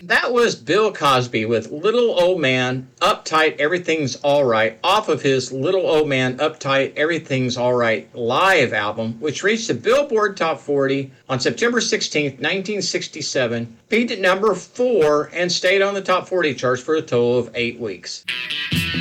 That was Bill Cosby with Little Old Man, Uptight, Everything's Alright, off of his Little Old Man, Uptight, Everything's Alright live album, which reached the Billboard Top 40 on September 16, 1967, peaked at number 4, and stayed on the top 40 charts for a total of 8 weeks.